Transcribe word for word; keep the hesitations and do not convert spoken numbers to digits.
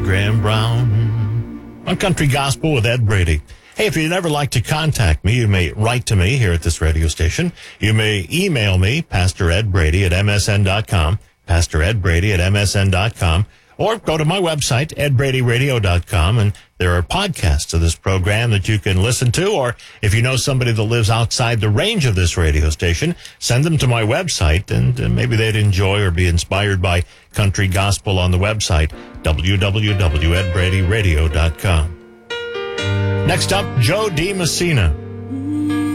Graham Brown on Country Gospel with Ed Brady. Hey, if you'd ever like to contact me, you may write to me here at this radio station. You may email me, Pastor Ed Brady at M S N dot com, Pastor Ed Brady at M S N dot com, or go to my website, ed brady radio dot com, and there are podcasts of this program that you can listen to, or if you know somebody that lives outside the range of this radio station, send them to my website, and uh, maybe they'd enjoy or be inspired by country gospel on the website, w w w dot ed brady radio dot com. Next up, Joe D. Messina.